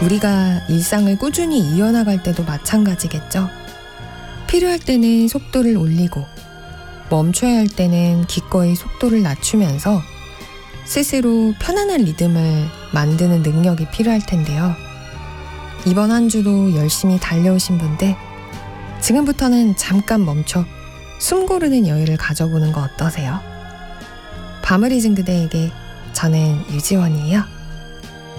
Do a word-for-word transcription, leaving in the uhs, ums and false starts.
우리가 일상을 꾸준히 이어나갈 때도 마찬가지겠죠. 필요할 때는 속도를 올리고 멈춰야 할 때는 기꺼이 속도를 낮추면서 스스로 편안한 리듬을 만드는 능력이 필요할 텐데요. 이번 한 주도 열심히 달려오신 분들, 지금부터는 잠깐 멈춰 숨 고르는 여유를 가져보는 거 어떠세요? 밤을 잊은 그대에게 저는 유지원이에요.